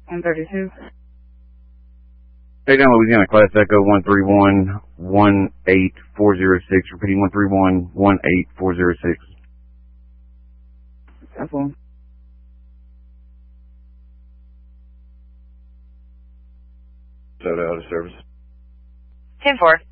132. Hey, down Louisiana, Class Echo 131-18406, repeating 131-18406. That's one. Soda out of service. 10-4.